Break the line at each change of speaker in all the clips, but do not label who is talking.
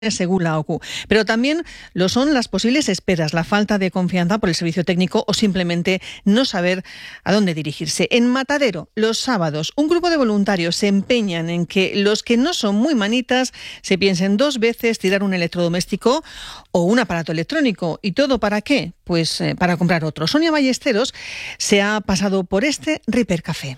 según la OCU. Pero también lo son las posibles esperas, la falta de confianza por el servicio técnico o simplemente no saber a dónde dirigirse. En Matadero, los sábados, un grupo de voluntarios se empeñan en que los que no son muy manitas se piensen dos veces tirar un electrodoméstico o un aparato electrónico. ¿Y todo para qué? Pues para comprar otro. Sonia Ballesteros se ha pasado por este Ripper Café.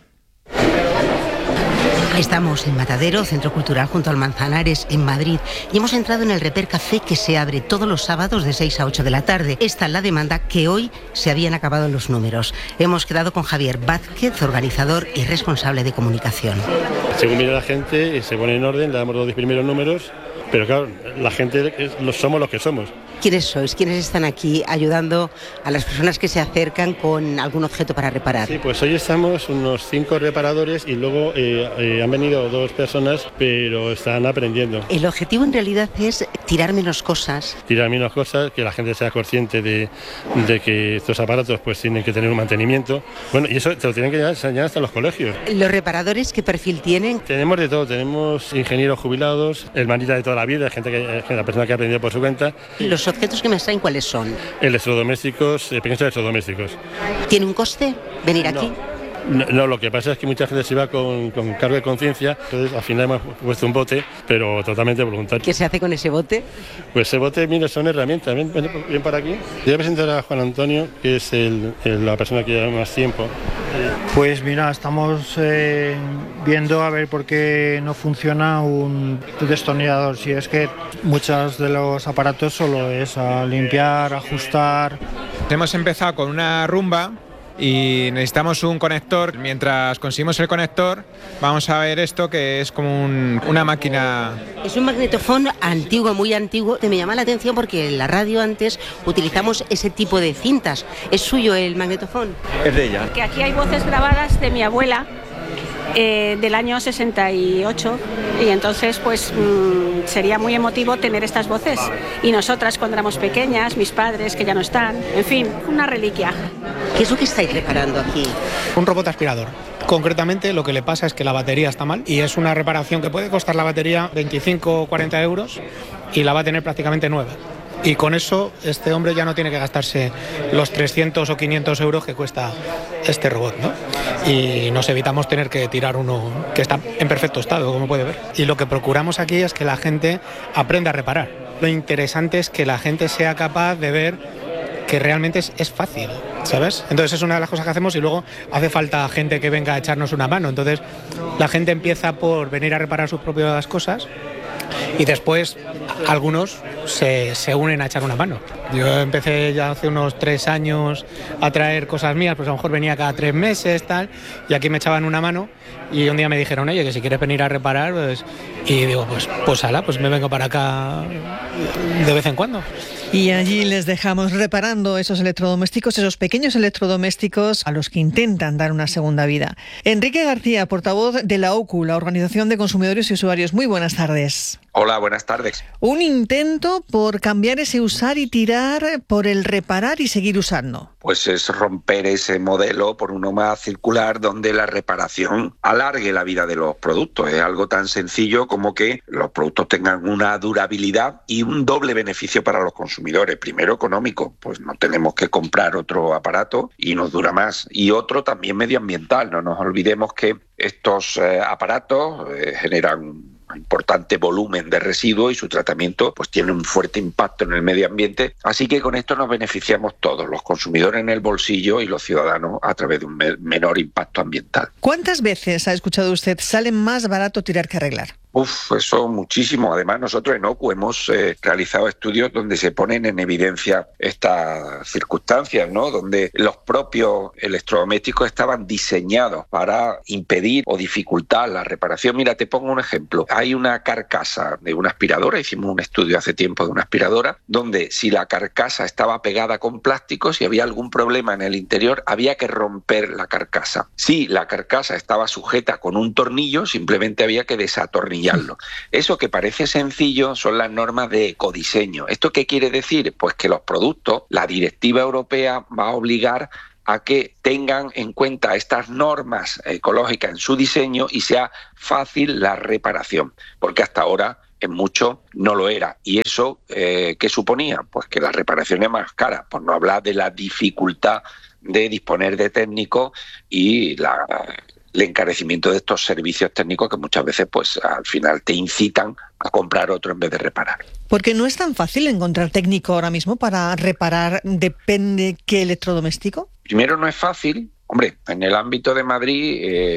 Estamos en Matadero, Centro Cultural junto al Manzanares, en Madrid, y hemos entrado en el Ripper Café, que se abre todos los sábados de 6 a 8 de la tarde. Esta es la demanda, que hoy se habían acabado los números. Hemos quedado con Javier Vázquez, organizador y responsable de comunicación.
Según viene la gente, se pone en orden, le damos los 10 primeros números, pero claro, la gente somos los que somos.
¿Quiénes sois? ¿Quiénes están aquí ayudando a las personas que se acercan con algún objeto para reparar?
Sí, pues hoy estamos unos 5 reparadores y luego han venido 2 personas, pero están aprendiendo.
El objetivo en realidad es tirar menos cosas.
Tirar menos cosas, que la gente sea consciente de que estos aparatos pues tienen que tener un mantenimiento. Bueno, y eso te lo tienen que enseñar hasta los colegios.
¿Los reparadores qué perfil tienen?
Tenemos de todo, tenemos ingenieros jubilados, el manita de toda la vida, la persona que ha aprendido por su cuenta.
¿Los objetos que me extraen cuáles son?
Electrodomésticos, pequeños electrodomésticos.
¿Tiene un coste venir aquí?
No, lo que pasa es que mucha gente se va con cargo de conciencia, entonces al final hemos puesto un bote, pero totalmente voluntario.
¿Qué se hace con ese bote?
Pues ese bote, mira, son herramientas. Ven para aquí. Voy a presentar a Juan Antonio, que es la persona que lleva más tiempo.
Pues mira, estamos viendo a ver por qué no funciona un destornillador. Si es que muchos de los aparatos solo es a limpiar, ajustar.
Hemos empezado con una rumba y necesitamos un conector. Mientras conseguimos el conector, vamos a ver esto, que es como una máquina.
Es un magnetofón antiguo, muy antiguo. Me llama la atención porque en la radio antes utilizamos ese tipo de cintas. ¿Es suyo el magnetofón?
Es de ella.
Que aquí hay voces grabadas de mi abuela del año 68, y entonces pues sería muy emotivo tener estas voces. Y nosotras cuando éramos pequeñas, mis padres que ya no están, en fin, una reliquia.
¿Qué es lo que estáis reparando aquí?
Un robot aspirador. Concretamente lo que le pasa es que la batería está mal y es una reparación que puede costar la batería 25 o 40 euros y la va a tener prácticamente nueva. Y con eso este hombre ya no tiene que gastarse los 300 o 500 euros que cuesta este robot, ¿no? Y nos evitamos tener que tirar uno que está en perfecto estado, como puede ver. Y lo que procuramos aquí es que la gente aprenda a reparar. Lo interesante es que la gente sea capaz de ver que realmente es fácil, ¿sabes? Entonces es una de las cosas que hacemos, y luego hace falta gente que venga a echarnos una mano. Entonces la gente empieza por venir a reparar sus propias cosas y después algunos se unen a echar una mano. Yo empecé ya hace unos 3 años a traer cosas mías, pues a lo mejor venía cada 3 meses, tal, y aquí me echaban una mano, y un día me dijeron, oye, que si quieres venir a reparar, pues... Y digo, pues ala, pues me vengo para acá de vez en cuando.
Y allí les dejamos reparando esos electrodomésticos, esos pequeños electrodomésticos a los que intentan dar una segunda vida. Enrique García, portavoz de la OCU, la Organización de Consumidores y Usuarios. Muy buenas tardes.
Hola, buenas tardes.
Un intento por cambiar ese usar y tirar por el reparar y seguir usando.
Pues es romper ese modelo por uno más circular, donde la reparación alargue la vida de los productos. Es algo tan sencillo como que los productos tengan una durabilidad y un doble beneficio para los consumidores. Primero, económico, pues no tenemos que comprar otro aparato y nos dura más. Y otro también medioambiental. No nos olvidemos que estos aparatos generan un importante volumen de residuos y su tratamiento pues tiene un fuerte impacto en el medio ambiente, así que con esto nos beneficiamos todos, los consumidores en el bolsillo y los ciudadanos a través de un menor impacto ambiental.
¿Cuántas veces ha escuchado usted sale más barato tirar que arreglar?
Eso muchísimo. Además, nosotros en OCU hemos realizado estudios donde se ponen en evidencia estas circunstancias, ¿no? Donde los propios electrodomésticos estaban diseñados para impedir o dificultar la reparación. Mira, te pongo un ejemplo. Hay una carcasa de una aspiradora, hicimos un estudio hace tiempo de una aspiradora, donde si la carcasa estaba pegada con plástico, si había algún problema en el interior, había que romper la carcasa. Si la carcasa estaba sujeta con un tornillo, simplemente había que desatornillarlo. Eso que parece sencillo son las normas de ecodiseño. ¿Esto qué quiere decir? Pues que los productos, la directiva europea va a obligar a que tengan en cuenta estas normas ecológicas en su diseño y sea fácil la reparación, porque hasta ahora en muchos no lo era. ¿Y eso qué suponía? Pues que la reparación es más cara, por no hablar de la dificultad de disponer de técnicos y el encarecimiento de estos servicios técnicos que muchas veces pues al final te incitan a comprar otro en vez de reparar.
Porque no es tan fácil encontrar técnico ahora mismo para reparar, depende qué electrodoméstico. Primero, no es fácil. Hombre, en el ámbito de Madrid,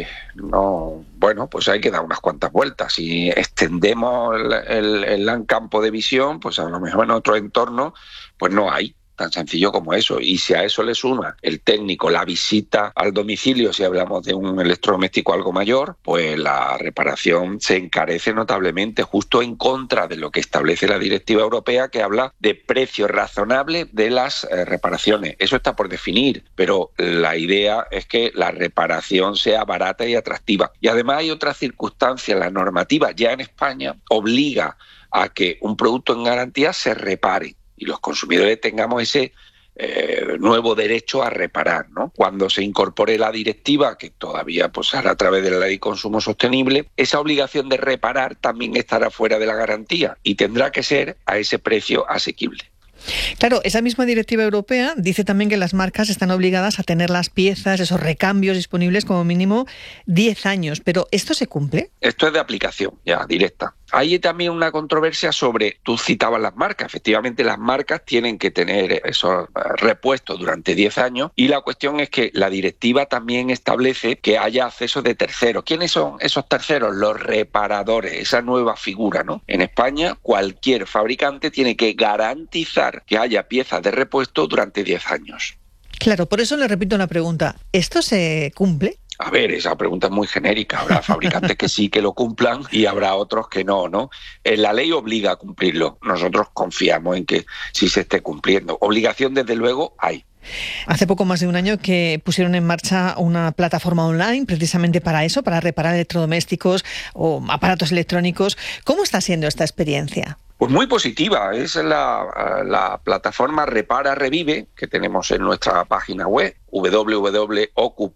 pues hay que dar unas cuantas vueltas. Si extendemos el campo de visión, pues a lo mejor en otro entorno, pues no hay. Tan sencillo como eso. Y si a eso le suma el técnico, la visita al domicilio, si hablamos de un electrodoméstico algo mayor, pues la reparación se encarece notablemente, justo en contra de lo que establece la directiva europea, que habla de precio razonable de las reparaciones. Eso está por definir, pero la idea es que la reparación sea barata y atractiva. Y además hay otra circunstancia, la normativa ya en España obliga a que un producto en garantía se repare y los consumidores tengamos ese nuevo derecho a reparar, ¿no? Cuando se incorpore la directiva, que todavía pues hará a través de la Ley de Consumo Sostenible, esa obligación de reparar también estará fuera de la garantía y tendrá que ser a ese precio asequible. Claro, esa misma directiva europea dice también que las marcas están obligadas a tener las piezas, esos recambios disponibles como mínimo 10 años, pero ¿esto se cumple? Esto es de aplicación ya directa. Hay también una controversia sobre, tú citabas las marcas, efectivamente las marcas tienen que tener esos repuestos durante 10 años y la cuestión es que la directiva también establece que haya acceso de terceros. ¿Quiénes son esos terceros? Los reparadores, esa nueva figura, ¿no? En España cualquier fabricante tiene que garantizar que haya piezas de repuesto durante 10 años. Claro, por eso le repito la pregunta, ¿esto se cumple? A ver, esa pregunta es muy genérica. Habrá fabricantes que sí que lo cumplan y habrá otros que no, ¿no? La ley obliga a cumplirlo. Nosotros confiamos en que sí se esté cumpliendo. Obligación, desde luego, hay. Hace poco más de un año que pusieron en marcha una plataforma online precisamente para eso, para reparar electrodomésticos o aparatos electrónicos. ¿Cómo está siendo esta experiencia? Pues muy positiva. Es la plataforma Repara Revive que tenemos en nuestra página web www.ocu.org.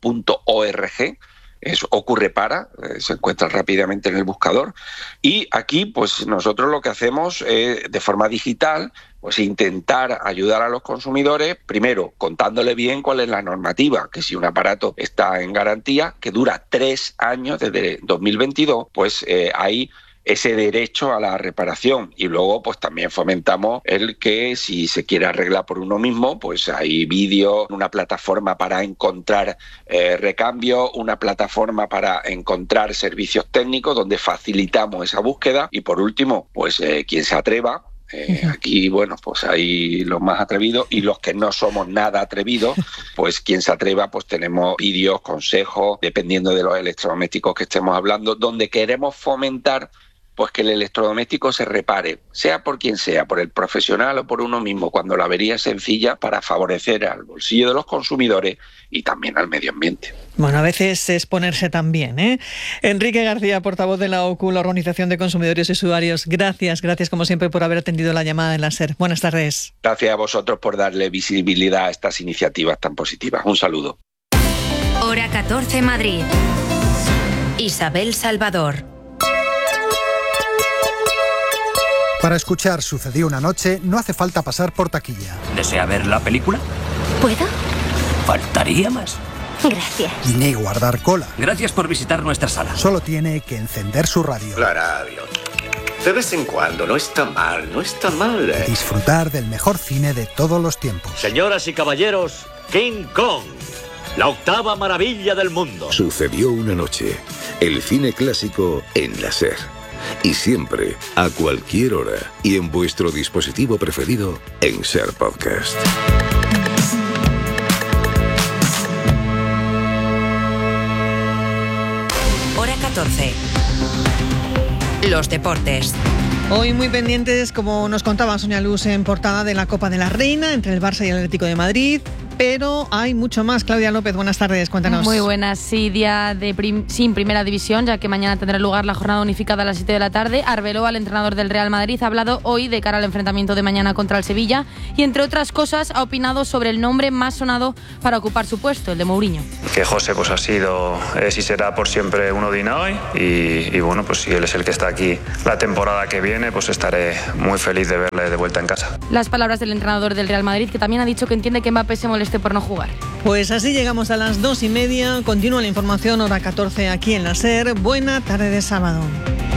Es Ocu Repara, se encuentra rápidamente en el buscador. Y aquí pues nosotros lo que hacemos es, de forma digital, pues intentar ayudar a los consumidores, primero contándole bien cuál es la normativa, que si un aparato está en garantía, que dura 3 años desde 2022, pues hay ese derecho a la reparación. Y luego pues también fomentamos el que si se quiere arreglar por uno mismo, pues hay vídeos, una plataforma para encontrar recambios, una plataforma para encontrar servicios técnicos donde facilitamos esa búsqueda. Y por último, pues quien se atreva, aquí, bueno, pues hay los más atrevidos y los que no somos nada atrevidos, pues quien se atreva, pues tenemos vídeos, consejos, dependiendo de los electrodomésticos que estemos hablando, donde queremos fomentar pues que el electrodoméstico se repare, sea por quien sea, por el profesional o por uno mismo, cuando la avería es sencilla, para favorecer al bolsillo de los consumidores y también al medio ambiente. Bueno, a veces es ponerse también, ¿eh? Enrique García, portavoz de la OCU, la Organización de Consumidores y Usuarios. Gracias como siempre por haber atendido la llamada en la SER. Buenas tardes. Gracias a vosotros por darle visibilidad a estas iniciativas tan positivas. Un saludo.
Hora 14 Madrid. Isabel Salvador.
Para escuchar Sucedió una noche no hace falta pasar por taquilla.
¿Desea ver la película?
¿Puedo?
Faltaría más.
Gracias.
Ni guardar cola.
Gracias por visitar nuestra sala.
Solo tiene que encender su radio.
La radio. De vez en cuando, no está mal, no está mal.
Disfrutar del mejor cine de todos los tiempos.
Señoras y caballeros, King Kong, la 8ª maravilla del mundo.
Sucedió una noche. El cine clásico en la SER. Y siempre, a cualquier hora y en vuestro dispositivo preferido en SER Podcast.
Hora 14. Los deportes.
Hoy muy pendientes, como nos contaba Sonia Luz en portada, de la Copa de la Reina entre el Barça y el Atlético de Madrid. Pero hay mucho más. Claudia López, buenas tardes, cuéntanos.
Muy buenas, sí, día sin primera división, ya que mañana tendrá lugar la jornada unificada a las 7 de la tarde. Arbeloa, el entrenador del Real Madrid, ha hablado hoy de cara al enfrentamiento de mañana contra el Sevilla y, entre otras cosas, ha opinado sobre el nombre más sonado para ocupar su puesto, el de Mourinho.
Que José pues ha sido, es y será por siempre uno de Inoi y bueno, pues si él es el que está aquí la temporada que viene, pues estaré muy feliz de verle de vuelta en casa.
Las palabras del entrenador del Real Madrid, que también ha dicho que entiende que Mbappé se moleste por no jugar.
Pues así llegamos a las 2:30. Continúa la información, hora 14 aquí en la SER. Buena tarde de sábado.